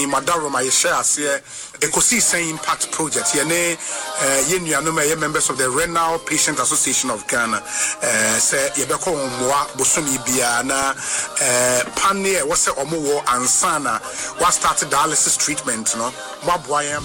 Madaroma share as Ecosi Impact Project. Yene Yenuanoma members of the Renal Patient Association of Ghana. Say Yebeko Mwa Bosumi Biana Pane was a Omo Ansana was started dialysis treatment, no Mabwayam.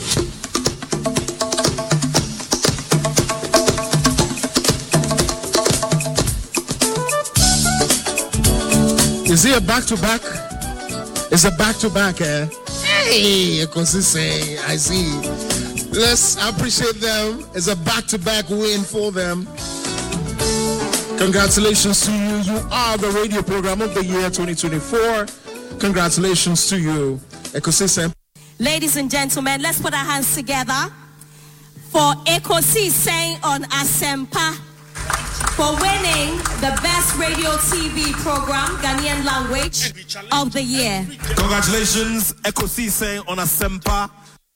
Is he a back-to-back? It's a back-to-back, eh? Hey, Ekosise, I see. Let's appreciate them. It's a back-to-back win for them. Congratulations to you. You are the radio program of the year 2024. Congratulations to you, Ekosise. Ladies and gentlemen, let's put our hands together for Ekosise on Asempa for winning the best radio TV program, Ghanaian language, of the year. Congratulations, Ekosise on Asempa.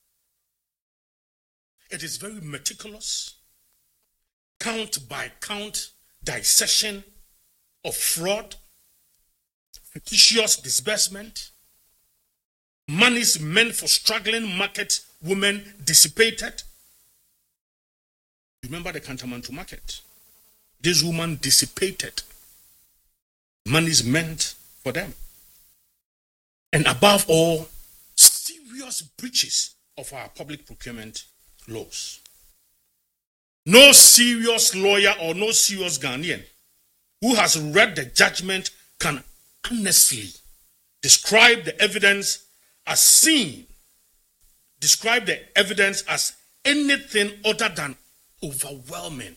It is very meticulous, count by count dissection of fraud, fictitious disbursement, monies meant for struggling market women dissipated. Remember the Kantamanto market. This woman dissipated monies meant for them. And above all, serious breaches of our public procurement laws. No serious lawyer or no serious Ghanaian who has read the judgment can honestly describe the evidence as seen, describe the evidence as anything other than overwhelming.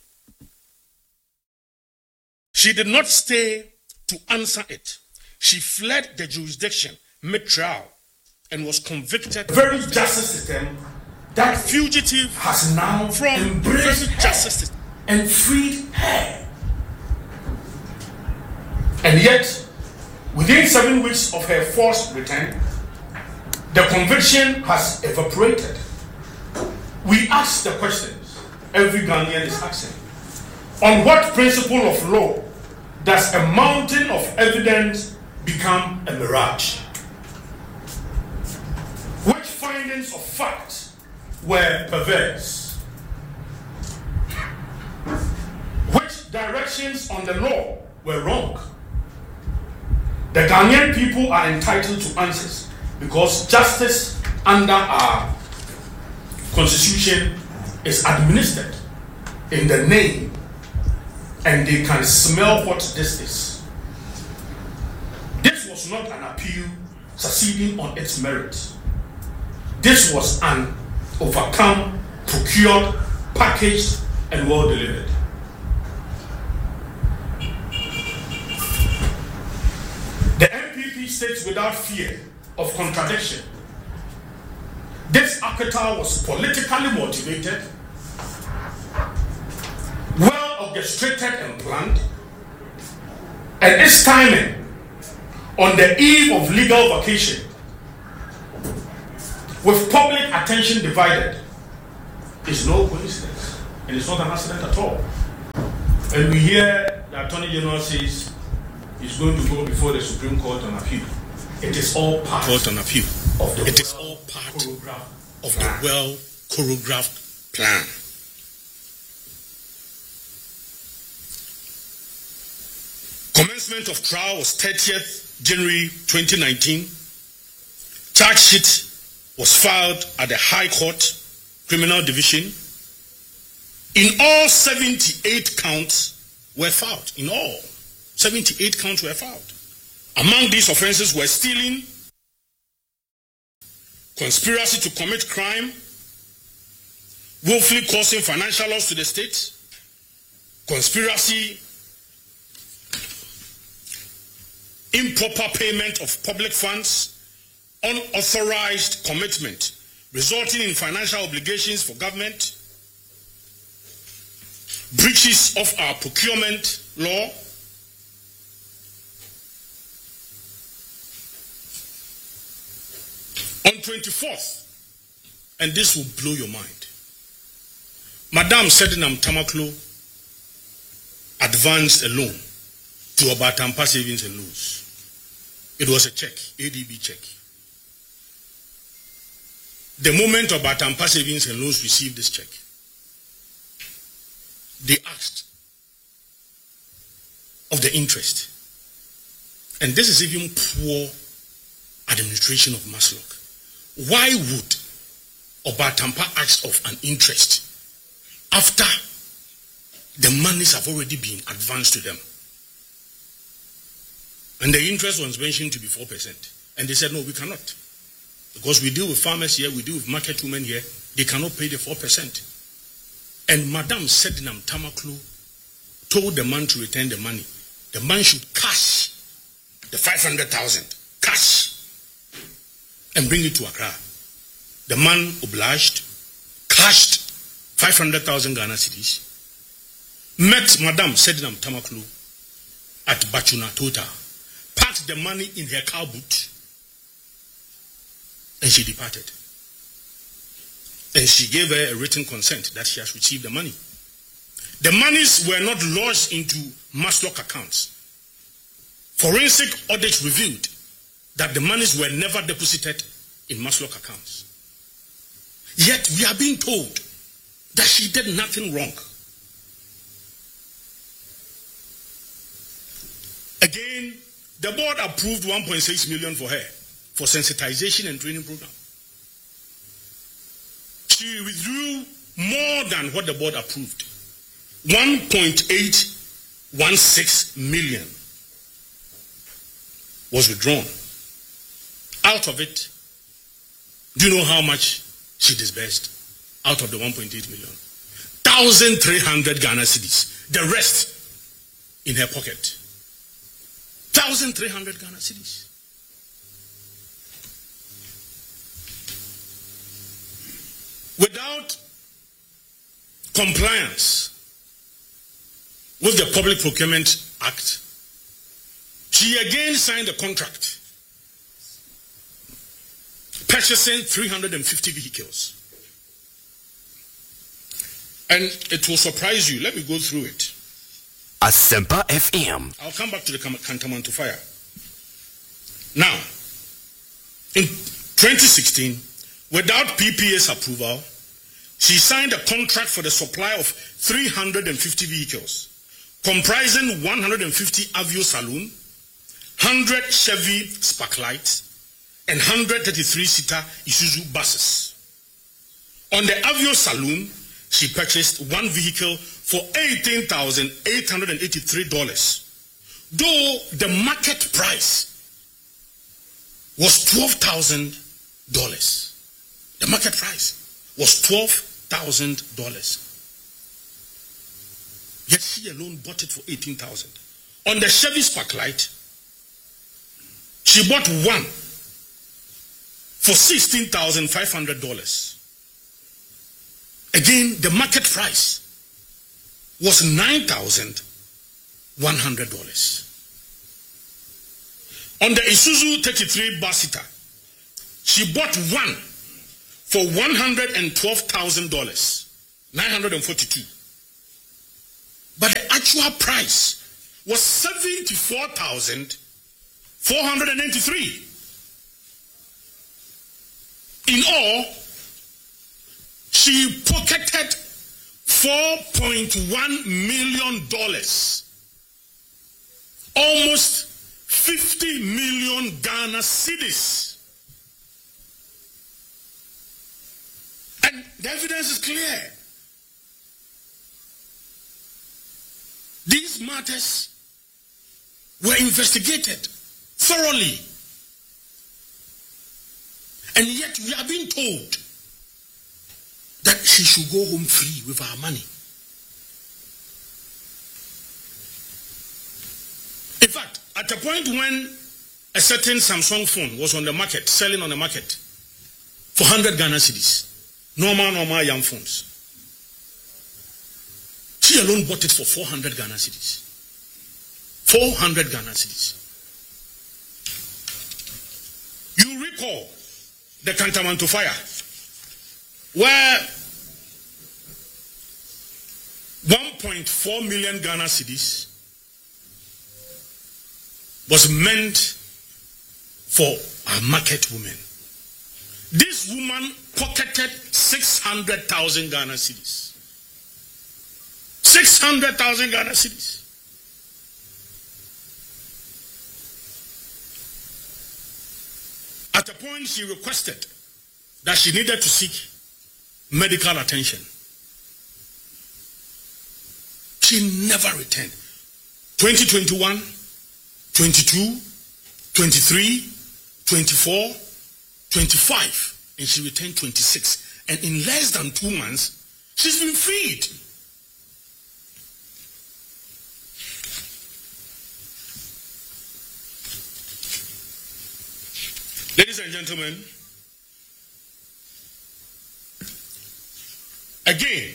She did not stay to answer it. She fled the jurisdiction mid-trial and was convicted. Very justice system that fugitive has now from embraced justice system and freed her. And yet, within 7 weeks of her forced return, the conviction has evaporated. We ask the questions every Ghanaian is asking. On what principle of law does a mountain of evidence become a mirage? Which findings of fact were perverse? Which directions on the law were wrong? The Ghanaian people are entitled to answers because justice under our constitution is administered in the name, and they can smell what this is. This was not an appeal succeeding on its merit. This was an overcome, procured, packaged, and well delivered. The MPP states without fear of contradiction, this acquittal was politically motivated, well orchestrated and planned, and its timing on the eve of legal vacation, with public attention divided, is no coincidence, and it's not an accident at all. And we hear the Attorney General says he's going to go before the Supreme Court on appeal. It is all part of the well choreographed plan. Commencement of trial was 30th January 2019. Charge sheet was filed at the High Court Criminal Division. In all, 78 counts were filed. In all, 78 counts were filed. Among these offenses were stealing, conspiracy to commit crime, willfully causing financial loss to the state, conspiracy, improper payment of public funds, unauthorized commitment resulting in financial obligations for government, breaches of our procurement law, on 24th, and this will blow your mind, Madam Sedinam Tamaklo advanced a loan to Obatampa Savings and Loans. It was a check, ADB check. The moment Obatampa Savings and Loans received this check, they asked of the interest. And this is even poor administration of Maslock. Why would Obatampa ask of an interest after the monies have already been advanced to them? And the interest was mentioned to be 4%. And they said, no, we cannot. Because we deal with farmers here, we deal with market women here, they cannot pay the 4%. And Madam Sedinam Tamaklu told the man to return the money. The man should cash the 500,000, cash, and bring it to Accra. The man obliged, cashed 500,000 Ghana cedis, met Madam Sedinam Tamaklu at Bachuna Total, packed the money in her car boot, and she departed. And she gave her a written consent that she has received the money. The monies were not lodged into Maslock accounts. Forensic audits revealed that the monies were never deposited in Maslock accounts. Yet we are being told that she did nothing wrong. Again, the board approved 1.6 million for her for sensitization and training program. She withdrew more than what the board approved. 1.816 million was withdrawn. Out of it, do you know how much she disbursed out of the 1.8 million? 1,300 Ghana cedis. The rest in her pocket. 1,300 Ghana cedis. Without compliance with the Public Procurement Act, she again signed a contract purchasing 350 vehicles. And it will surprise you. Let me go through it. Asempa FM. I'll come back to the Kantamanto fire. Now, in 2016, without PPA's approval, she signed a contract for the supply of 350 vehicles, comprising 150 Aveo Saloon, 100 Chevy Sparklight, and 133-seater Isuzu buses. On the Aveo Saloon, she purchased one vehicle for $18,883, though the market price was $12,000. The market price was $12,000. Yet she alone bought it for $18,000. On the Chevy Sparklight, she bought one for $16,500. Again, the market price was $9,100. On the Isuzu 33 bus-seater, she bought one for $112,000, $942. But the actual price was $74,493. In all, she pocketed $4.1 million, almost 50 million Ghana cedis. And the evidence is clear. These matters were investigated thoroughly. And yet we are being told that she should go home free with our money. In fact, at a point when a certain Samsung phone was on the market, selling on the market for 100 Ghana cedis, normal young phones, she alone bought it for 400 Ghana cedis. 400 Ghana cedis. You recall the Kantamanto fire, where 1.4 million Ghana cedis was meant for our market women. This woman pocketed 600,000 Ghana cedis. 600,000 Ghana cedis. At a point, she requested that she needed to seek medical attention. She never returned. 2021, 22, 23, 24, 25, and she returned 26. And in less than 2 months, she's been freed. Ladies and gentlemen, again,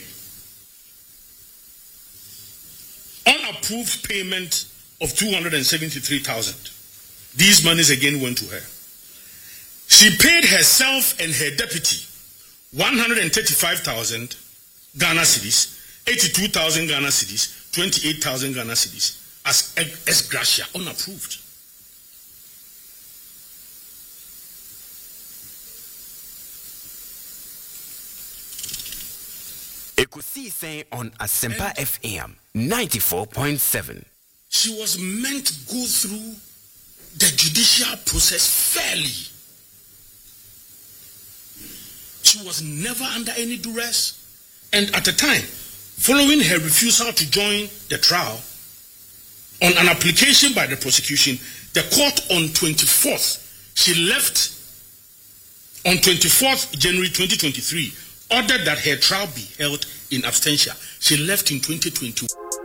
unapproved payment of 273,000. These monies again went to her. She paid herself and her deputy 135,000 Ghana cedis, 82,000 Ghana cedis, 28,000 Ghana cedis as ex gratia, unapproved. Ekosi saying on Asempa FM 94.7. She was meant to go through the judicial process fairly. She was never under any duress. And at the time, following her refusal to join the trial, on an application by the prosecution, the court on 24th, she left on 24th January 2023, ordered that her trial be held in absentia. She left in 2021.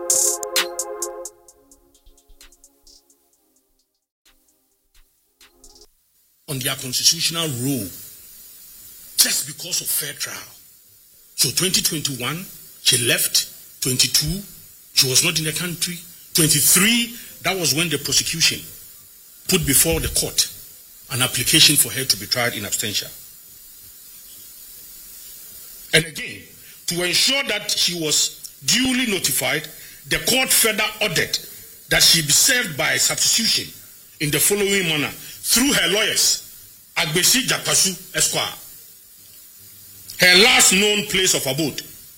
On their constitutional role, just because of fair trial. So 2021, she left. 22, she was not in the country. 23, that was when the prosecution put before the court an application for her to be tried in absentia. And again, to ensure that she was duly notified, the court further ordered that she be served by substitution in the following manner through her lawyers, Agbesi Jakpasu Esquire. Her last known place of abode,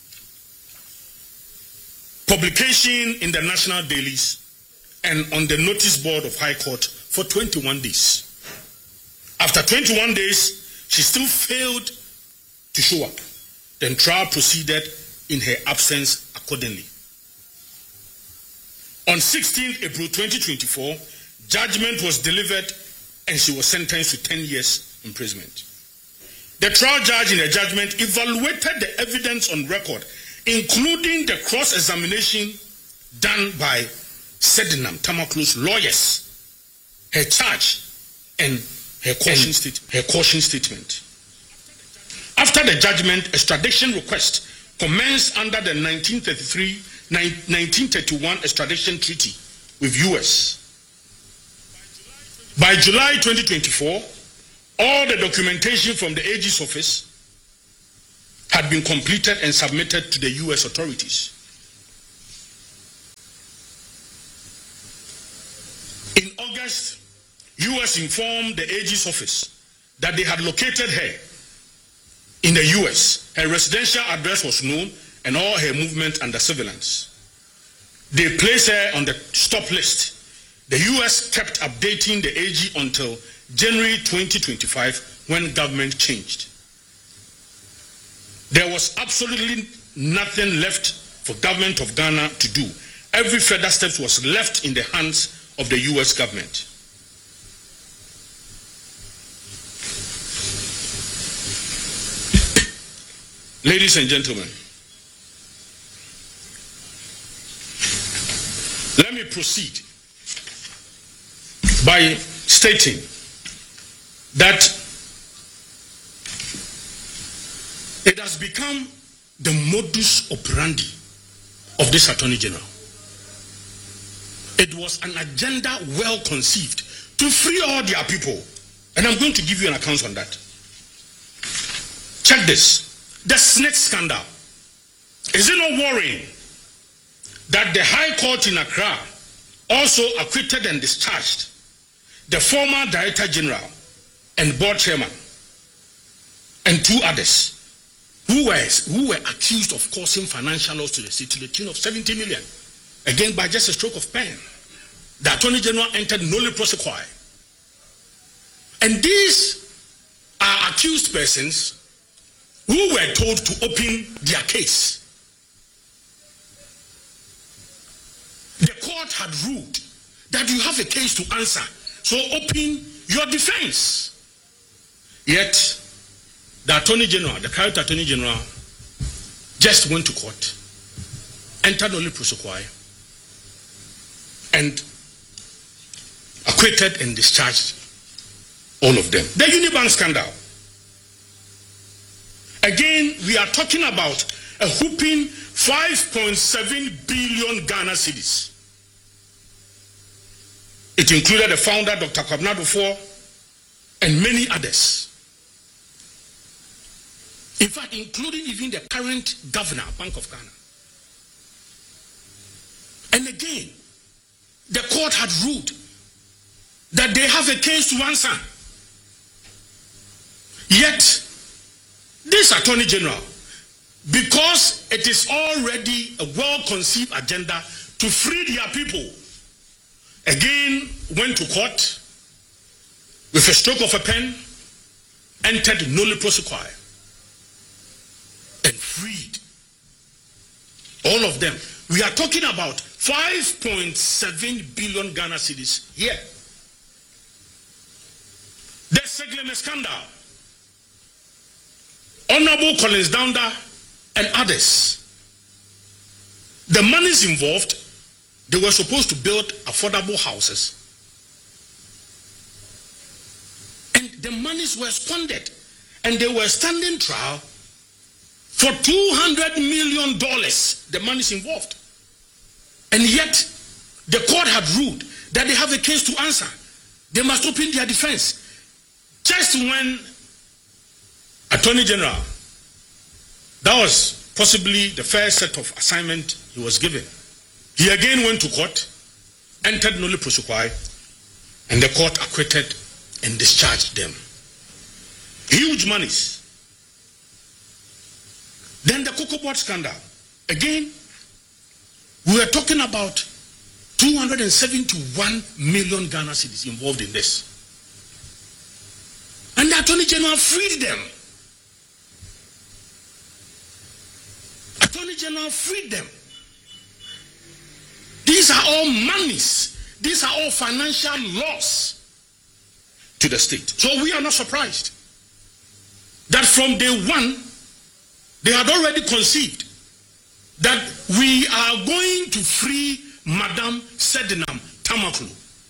publication in the national dailies and on the notice board of High Court for 21 days. After 21 days, she still failed to show up. Then trial proceeded in her absence accordingly. On 16th April 2024, judgment was delivered and she was sentenced to 10 years imprisonment. The trial judge in the judgment evaluated the evidence on record, including the cross-examination done by Sedinam Tamaklu's lawyers, her charge, and her caution statement. After the judgment, extradition request commenced under the 1931 extradition treaty with U.S. By July 2024, all the documentation from the AG's office had been completed and submitted to the U.S. authorities. In August, U.S. informed the AG's office that they had located her in the U.S. Her residential address was known and all her movement under surveillance. They placed her on the stop list. The U.S. kept updating the AG until January 2025 when government changed. There was absolutely nothing left for government of Ghana to do. Every further step was left in the hands of the U.S. government. Ladies and gentlemen, let me proceed by stating that it has become the modus operandi of this Attorney General. It was an agenda well conceived to free all their people. And I'm going to give you an account on that. Check this. The snake scandal. Is it not worrying that the High Court in Accra also acquitted and discharged the former Director General and Board Chairman two others who were accused of causing financial loss to the state to the tune of 70 million. Again, by just a stroke of pen. The Attorney General entered nolle prosequi. And these are accused persons who were told to open their case. The court had ruled that you have a case to answer, so open your defense. Yet, the Attorney General, the current Attorney General, just went to court, entered nolle prosequi, and acquitted and discharged all of them. The Unibank scandal. Again, we are talking about a whooping 5.7 billion Ghana cedis. It included the founder, Dr. Kwabena Duffuor, and many others. In fact, including even the current governor, Bank of Ghana. And again, the court had ruled that they have a case to answer. Yet, this Attorney General, because it is already a well-conceived agenda to free their people, again went to court with a stroke of a pen, entered nolle prosequi, and freed all of them. We are talking about 5.7 billion Ghana cedis here. The Segleme scandal. Honorable Collins Downer and others. The monies involved, they were supposed to build affordable houses. And the monies were squandered. And they were standing trial for $200 million, the monies involved. And yet, the court had ruled that they have a case to answer. They must open their defense. Just when Attorney General, that was possibly the first set of assignment he was given. He again went to court, entered nolle prosequi, and the court acquitted and discharged them. Huge monies. Then the Cocoa Board scandal. Again, we were talking about 271 million Ghana cedis involved in this. And the Attorney General freed them. Attorney General freed them. These are all monies. These are all financial loss to the state. So we are not surprised that from day one, they had already conceived that we are going to free Madam Sedinam Tamaklu.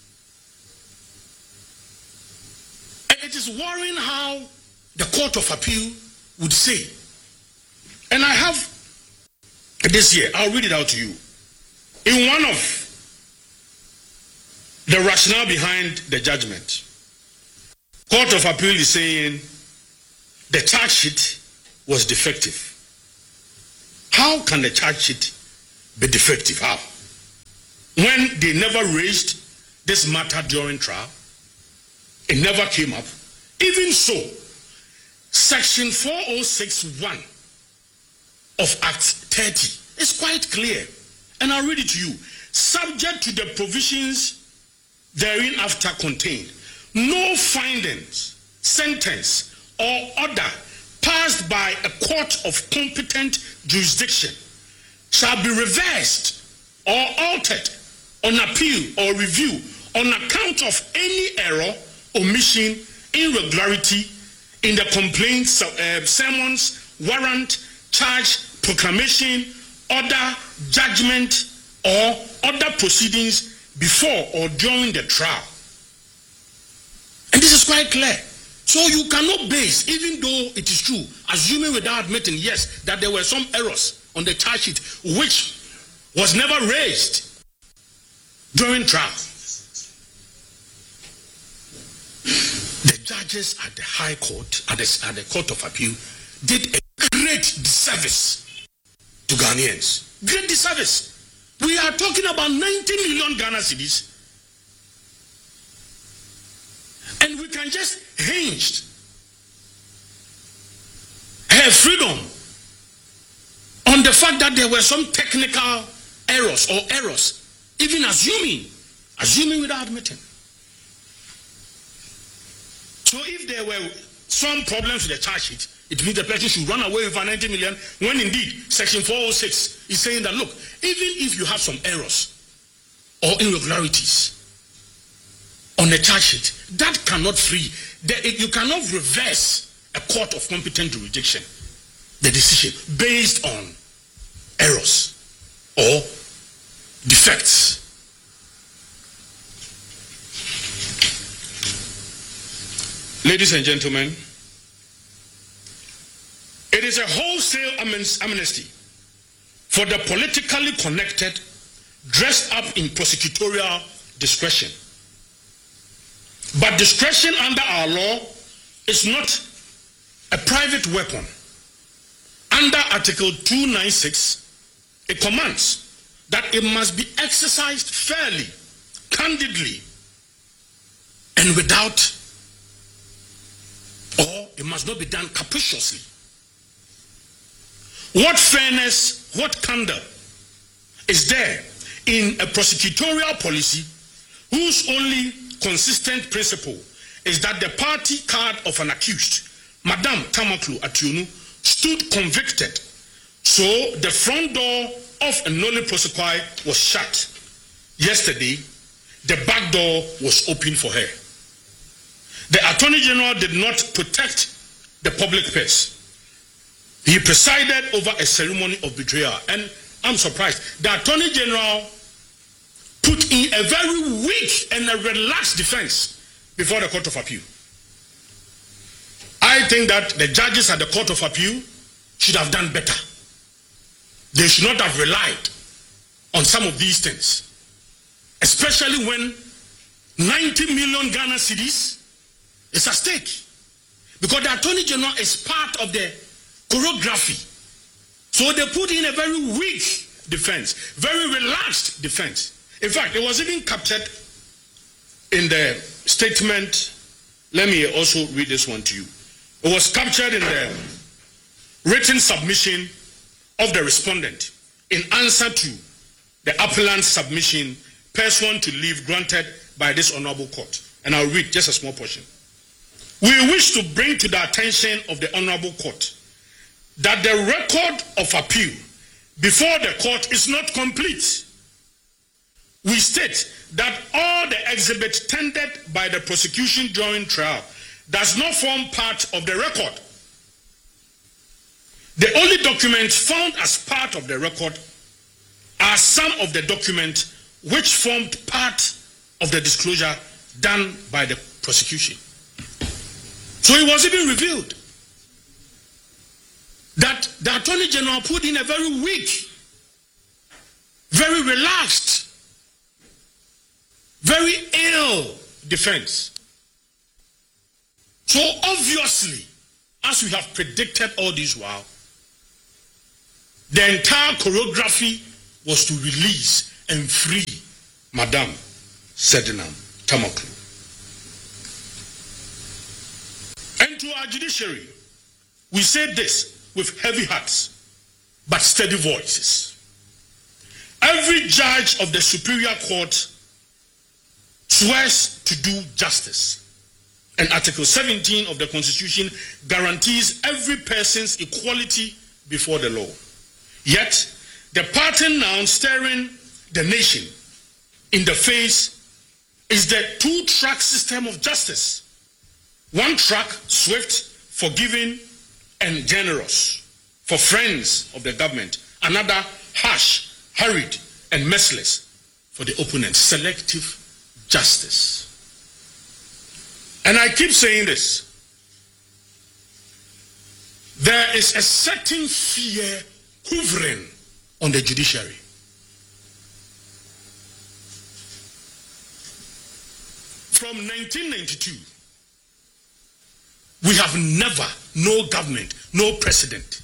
And it is worrying how the Court of Appeal would say. And I have this here, I'll read it out to you. In one of the rationale behind the judgment, Court of Appeal is saying the charge sheet was defective. How can the charge sheet be defective? How? When they never raised this matter during trial, it never came up. Even so, Section 406(1) of Act 30 is quite clear. And I'll read it to you. Subject to the provisions therein after contained, no findings, sentence, or order passed by a court of competent jurisdiction shall be reversed or altered on appeal or review on account of any error, omission, irregularity in the complaint, summons, warrant, charge, proclamation, order, judgment, or other proceedings before or during the trial. And this is quite clear. So you cannot base, even though it is true, assuming without admitting, yes, that there were some errors on the charge sheet, which was never raised during trial. The judges at the High Court, at the Court of Appeal, did a great disservice to Ghanaians. Great disservice. We are talking about 90 million Ghana cedis. And we can just hinge a freedom on the fact that there were some technical errors, even assuming without admitting. So if there were some problems with the charge sheet, it means the person should run away with 90 million, when indeed Section 406 is saying that, look, even if you have some errors or irregularities on the charge sheet, that cannot free. You cannot reverse a court of competent jurisdiction the decision based on errors or defects. Ladies and gentlemen, it is a wholesale amnesty for the politically connected, dressed up in prosecutorial discretion. But discretion under our law is not a private weapon. Under Article 296, it commands that it must be exercised fairly, candidly, and without, or it must not be done capriciously. What fairness, what candor is there in a prosecutorial policy whose only consistent principle is that the party card of an accused, Madame Tamaklu Ationu, stood convicted, so the front door of a nolle prosequi was shut. Yesterday, the back door was open for her. The Attorney General did not protect the public purse. He presided over a ceremony of betrayal, and I'm surprised. The Attorney General put in a very weak and a relaxed defense before the Court of Appeal. I think that the judges at the Court of Appeal should have done better. They should not have relied on some of these things, especially when 90 million Ghana cedis is at stake, because the Attorney General is part of the choreography. So they put in a very weak defense, very relaxed defense. In fact, it was even captured in the statement. Let me also read this one to you. It was captured in the written submission of the respondent in answer to the appellant's submission pursuant to leave granted by this honorable court. And I'll read just a small portion. We wish to bring to the attention of the honorable court that the record of appeal before the court is not complete. We state that all the exhibits tendered by the prosecution during trial does not form part of the record. The only documents found as part of the record are some of the documents which formed part of the disclosure done by the prosecution. So it was even revealed that the Attorney General put in a very weak, very relaxed, very ill defense. So obviously, as we have predicted all this while, the entire choreography was to release and free Madame Sedinam Tamaklu. And to our judiciary, we say this with heavy hearts, but steady voices. Every judge of the Superior Court swears to do justice. And Article 17 of the Constitution guarantees every person's equality before the law. Yet, the pattern now staring the nation in the face is the two-track system of justice. One track, swift, forgiving, and generous for friends of the government. Another, harsh, hurried, and merciless for the opponent. Selective justice. And I keep saying this. There is a certain fear hovering on the judiciary. From 1992, we have never, no government, no president,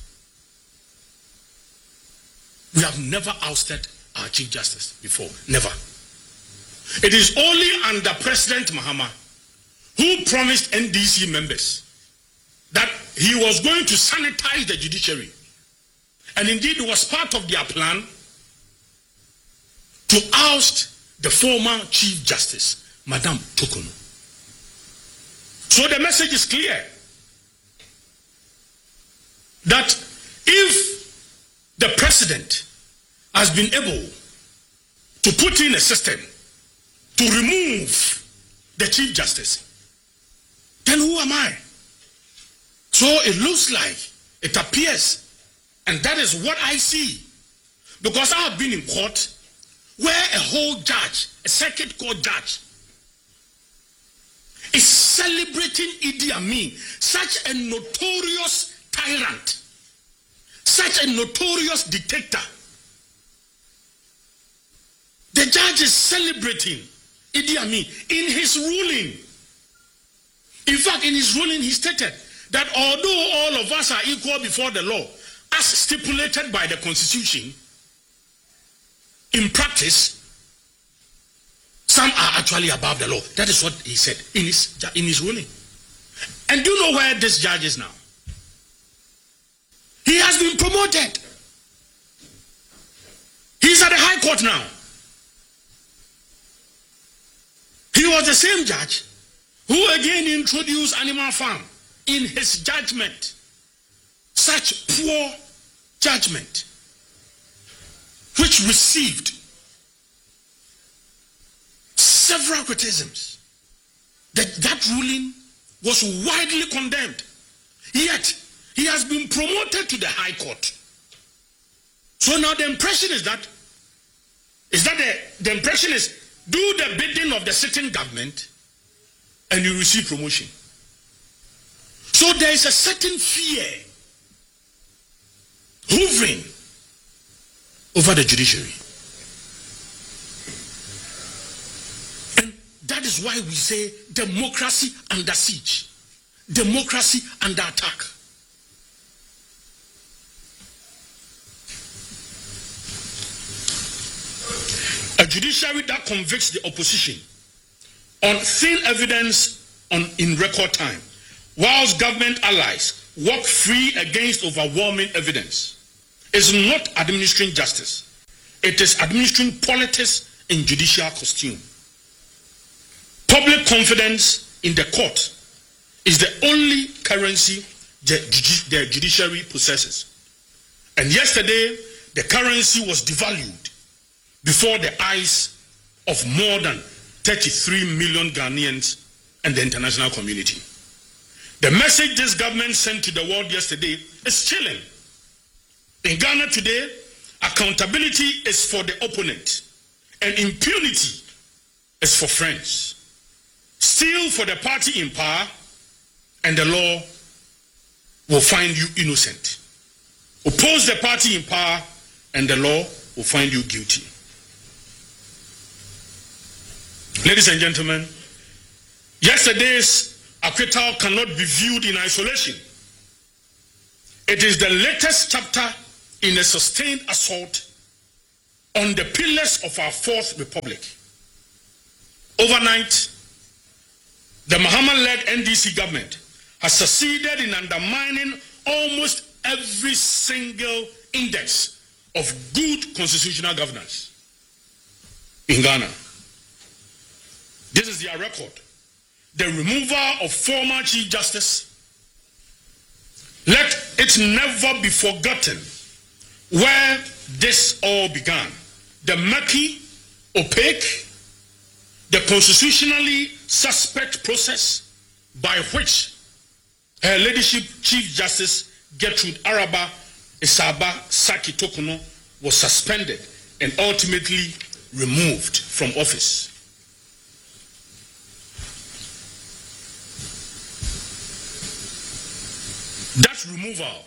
we have never ousted our Chief Justice before. Never. It is only under President Mahama, who promised NDC members that he was going to sanitize the judiciary. And indeed, it was part of their plan to oust the former Chief Justice, Madame Tokono. So the message is clear that if the president has been able to put in a system to remove the Chief Justice, then who am I? So it looks like, it appears, and that is what I see. Because I have been in court where a whole judge, a circuit court judge, is celebrating Idi Amin, such a notorious tyrant, such a notorious dictator. The judge is celebrating Idi Amin in his ruling. In fact, in his ruling, he stated that although all of us are equal before the law, as stipulated by the Constitution, in practice, some are actually above the law. That is what he said in his ruling. And do you know where this judge is now? He has been promoted. He's at the High Court now. He was the same judge who again introduced Animal Farm in his judgment. Such poor judgment, which received several criticisms. That ruling was widely condemned. Yet, he has been promoted to the High Court. So now the impression is that the impression is, do the bidding of the sitting government and you receive promotion. So there is a certain fear hovering over the judiciary. And that is why we say democracy under siege, democracy under attack. A judiciary that convicts the opposition on thin evidence in record time, whilst government allies walk free against overwhelming evidence, is not administering justice. It is administering politics in judicial costume. Public confidence in the court is the only currency the judiciary possesses. And yesterday, the currency was devalued before the eyes of more than 33 million Ghanaians and the international community. The message this government sent to the world yesterday is chilling. In Ghana today, accountability is for the opponent and impunity is for friends. Steal for the party in power and the law will find you innocent. Oppose the party in power and the law will find you guilty. Ladies and gentlemen, yesterday's acquittal cannot be viewed in isolation. It is the latest chapter in a sustained assault on the pillars of our Fourth Republic. Overnight, the Mahama-led NDC government has succeeded in undermining almost every single index of good constitutional governance in Ghana. This is their record. The removal of former Chief Justice. Let it never be forgotten where this all began. The murky, opaque, the constitutionally suspect process by which Her Ladyship Chief Justice Gertrude Araba Isaba Saki Tokono was suspended and ultimately removed from office. That removal,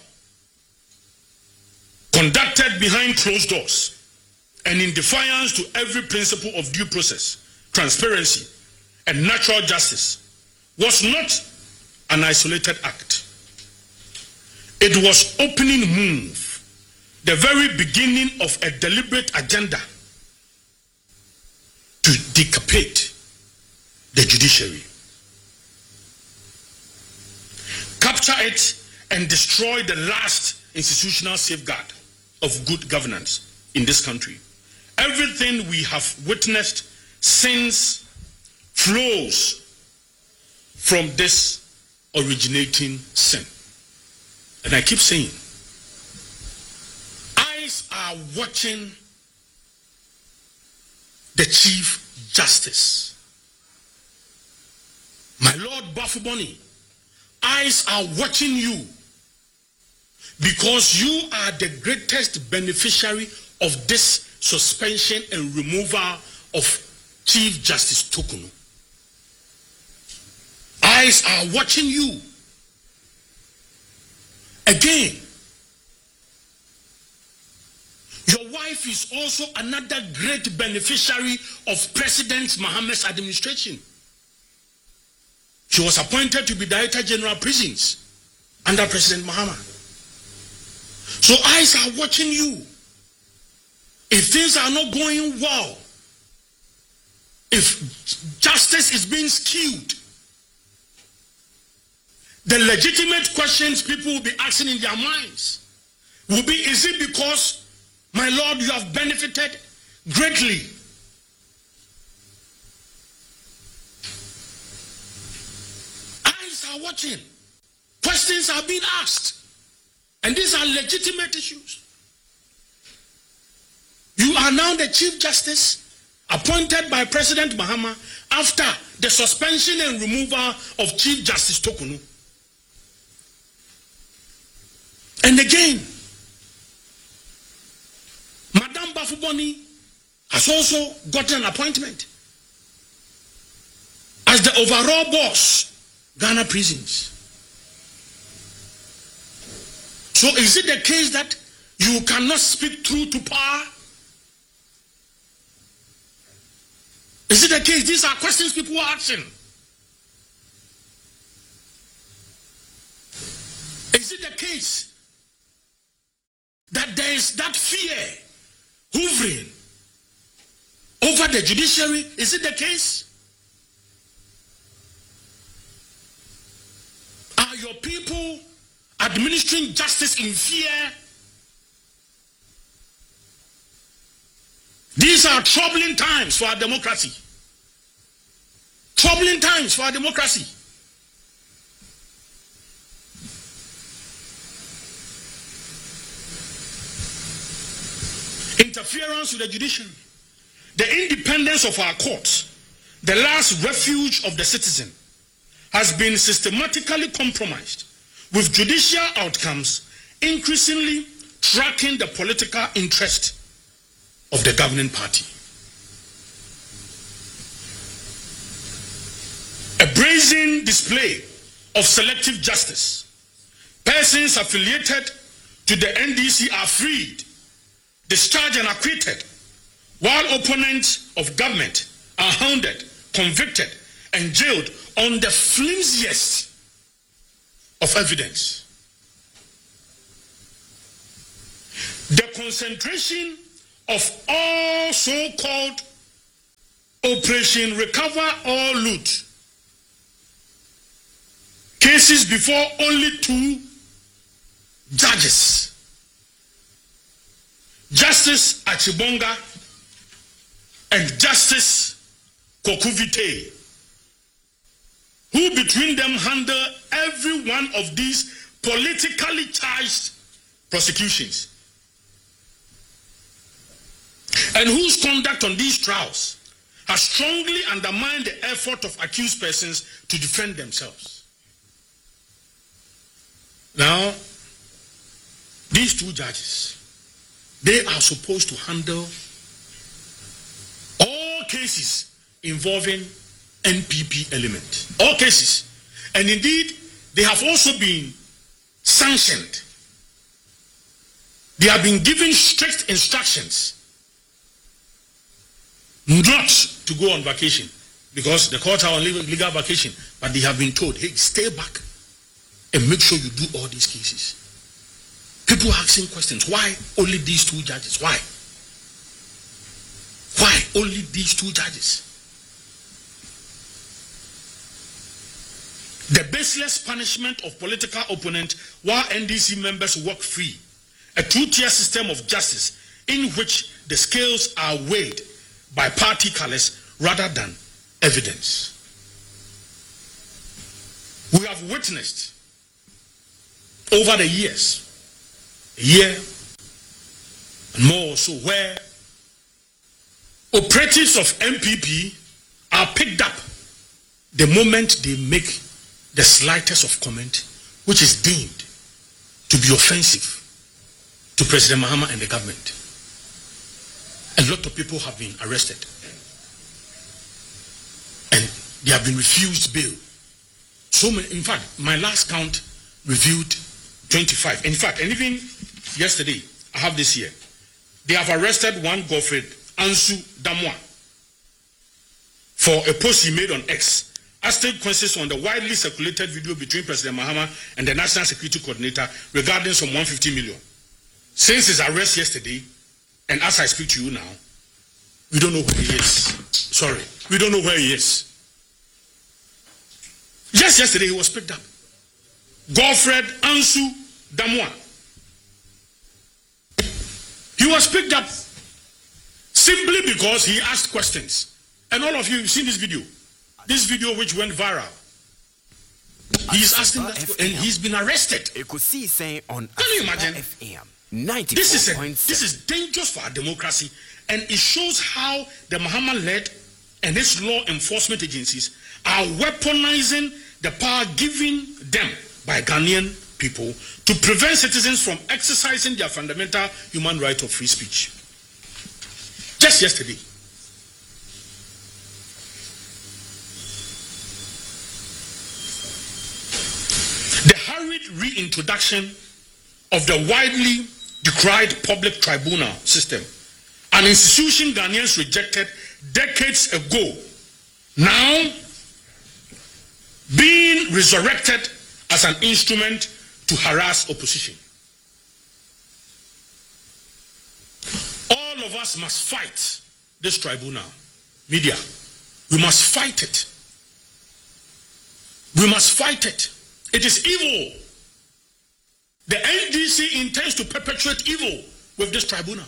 conducted behind closed doors and in defiance to every principle of due process, transparency, and natural justice, was not an isolated act. It was opening move, the very beginning of a deliberate agenda to decapite the judiciary. capture it, and destroy the last institutional safeguard of good governance in this country. Everything we have witnessed since flows from this originating sin. And I keep saying, eyes are watching the Chief Justice. My Lord Bafuboni, eyes are watching you because you are the greatest beneficiary of this suspension and removal of Chief Justice Tokunu. Eyes are watching you. Again, your wife is also another great beneficiary of President Mohammed's administration. She was appointed to be Director General Prisons under President Mohammed. So eyes are watching you. If things are not going well, if justice is being skewed, the legitimate questions people will be asking in their minds will be, is it because, my Lord, you have benefited greatly? Eyes are watching. Questions are being asked. And these are legitimate issues. You are now the Chief Justice appointed by President Mahama after the suspension and removal of Chief Justice Tokunu. And again, Madame Bafuboni has also gotten an appointment as the overall boss, Ghana Prisons. So is it the case that you cannot speak truth to power? Is it the case? These are questions people are asking. Is it the case that there is that fear hovering over the judiciary? Is it the case? Are your people administering justice in fear? These are troubling times for our democracy. Troubling times for our democracy. Interference with the judiciary. The independence of our courts, the last refuge of the citizen, has been systematically compromised, with judicial outcomes increasingly tracking the political interest of the governing party. A brazen display of selective justice. Persons affiliated to the NDC are freed, discharged and acquitted, while opponents of government are hounded, convicted, and jailed on the flimsiest of evidence. The concentration of all so-called Operation Recover or Loot cases before only 2 judges, Justice Achibonga and Justice Kokuvite, who between them handle every one of these politically charged prosecutions, and whose conduct on these trials has strongly undermined the effort of accused persons to defend themselves. Now, these 2 judges, they are supposed to handle all cases involving NPP element. All cases. And indeed, they have also been sanctioned. They have been given strict instructions not to go on vacation, because the courts are on legal vacation, but they have been told, hey, stay back and make sure you do all these cases. People are asking questions. Why only these 2 judges? Why? Why only these 2 judges? the baseless punishment of political opponents while NDC members walk free, a two-tier system of justice in which the scales are weighed by party colors rather than evidence. We have witnessed over the years, a year and more so, where operatives of MPP are picked up the moment they make the slightest of comment which is deemed to be offensive to President Mahama and the government. A lot of people have been arrested and they have been refused bail. So many, in fact, my last count reviewed 25. In fact, and even yesterday, I have this here. They have arrested one Godfred Ansu Damwa for a post he made on X, asking questions on the widely circulated video between President Mahama and the National Security Coordinator regarding some 150 million. Since his arrest yesterday, and as I speak to you now, we don't know where he is. Sorry, we don't know where he is. Just yesterday, he was picked up. Godfred Ansu Damwa. He was picked up simply because he asked questions. And all of you have seen this video. This video which went viral. He's asking that, and he's been arrested. Can you imagine? This is dangerous for our democracy, and it shows how the Mahama-led and its law enforcement agencies are weaponizing the power given them by Ghanaian people to prevent citizens from exercising their fundamental human right of free speech. Just yesterday, the hurried reintroduction of the widely decried public tribunal system, an institution Ghanaians rejected decades ago, now being resurrected as an instrument to harass opposition. All of us must fight this tribunal. Media, we must fight it. We must fight it. It is evil. The NDC intends to perpetuate evil with this tribunal.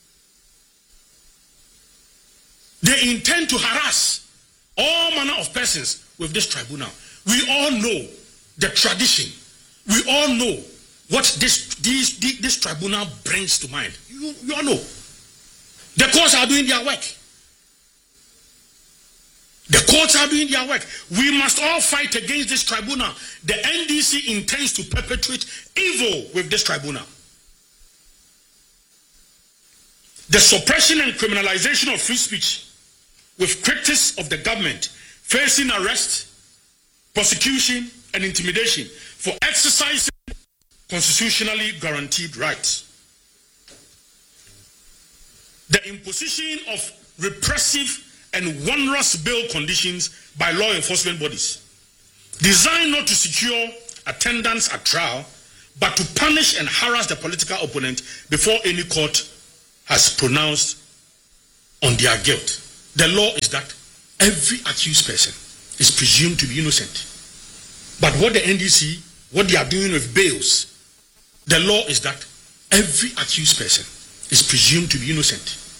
They intend to harass all manner of persons with this tribunal. We all know the tradition. We all know what this tribunal brings to mind. You all know. The courts are doing their work. The courts are doing their work. We must all fight against this tribunal. The NDC intends to perpetuate evil with this tribunal. The suppression and criminalization of free speech, with critics of the government facing arrest, prosecution, and intimidation for exercising constitutionally guaranteed rights. The imposition of repressive and onerous bail conditions by law enforcement bodies, designed not to secure attendance at trial, but to punish and harass the political opponent before any court has pronounced on their guilt. The law is that every accused person is presumed to be innocent. But what the NDC, what they are doing with bails, the law is that every accused person is presumed to be innocent.